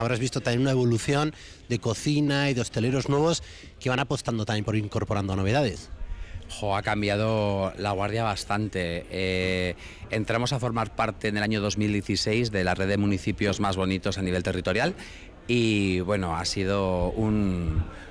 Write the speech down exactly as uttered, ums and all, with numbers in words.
Habrás visto también una evolución de cocina y de hosteleros nuevos que van apostando también por incorporando novedades. Jo, ha cambiado La Guardia bastante. Eh, entramos a formar parte en el año dos mil dieciséis de la red de municipios más bonitos a nivel territorial y bueno, ha sido un,